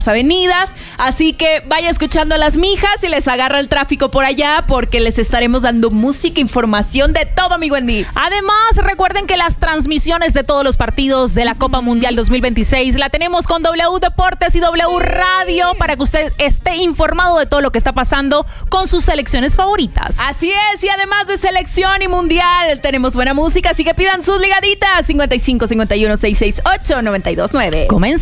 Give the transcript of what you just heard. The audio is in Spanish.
avenidas, así que vaya escuchando a las mijas y les agarra el tráfico por allá porque les estaremos dando música, información de todo, mi Wendy. Además, recuerden que las transmisiones de todos los partidos de la Copa Mundial 2026 la tenemos con W Deportes y W Radio para que usted esté informado de todo lo que está pasando con sus selecciones favoritas. Así es, y además de selección y mundial, tenemos buena música, así que pidan sus ligaditas 55 51 668 929. Comenzamos.